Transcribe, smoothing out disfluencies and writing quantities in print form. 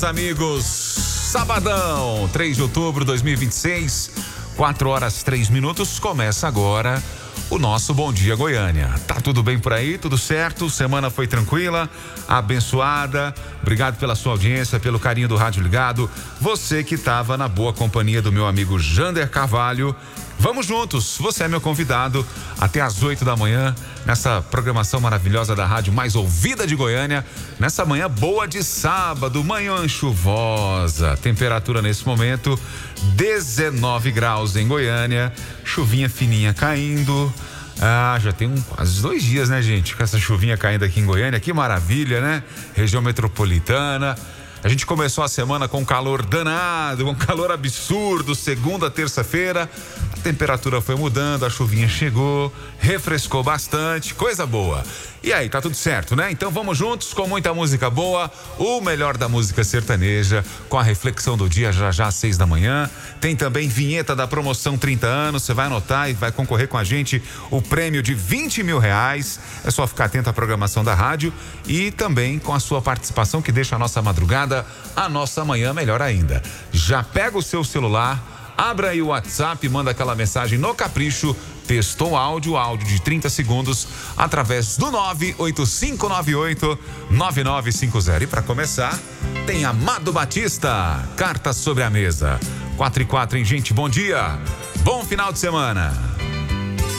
Amigos, sabadão, 3 de outubro de 2026, 4h03, começa agora o nosso Bom Dia Goiânia. Tá tudo bem por aí? Tudo certo? Semana foi tranquila, abençoada. Obrigado pela sua audiência, pelo carinho do rádio ligado. Você que estava na boa companhia do meu amigo Jander Carvalho. Vamos juntos, você é meu convidado até às 8 da manhã, nessa programação maravilhosa da rádio mais ouvida de Goiânia, nessa manhã boa de sábado, manhã chuvosa, temperatura nesse momento 19 graus em Goiânia, chuvinha fininha caindo. Já tem quase 2 dias, né, gente, com essa chuvinha caindo aqui em Goiânia, que maravilha, né? Região metropolitana. A gente começou a semana com calor danado, um calor absurdo, segunda, terça-feira. A temperatura foi mudando, a chuvinha chegou, refrescou bastante, coisa boa. E aí, tá tudo certo, né? Então vamos juntos com muita música boa, o melhor da música sertaneja, com a reflexão do dia já às 6 da manhã. Tem também vinheta da promoção 30 anos, você vai anotar e vai concorrer com a gente o prêmio de R$20 mil. É só ficar atento à programação da rádio e também com a sua participação que deixa a nossa madrugada, a nossa manhã melhor ainda. Já pega o seu celular, abra aí o WhatsApp, manda aquela mensagem no Capricho, texto ou áudio de 30 segundos, através do 98598-9950. E para começar, tem Amado Batista, Carta sobre a Mesa. 4 e 4, hein, gente? Bom dia, bom final de semana.